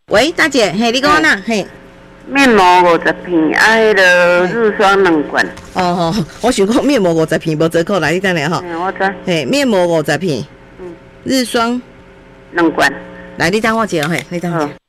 喂，大姐，嘿，你讲哪？嘿， 面膜50片，迄个日霜2罐。 哦，我想讲面膜50片无折扣，来你等下吼。 我知。 嘿，面膜50片，日霜 2罐。 来，你等我一下，嘿，你等我一下。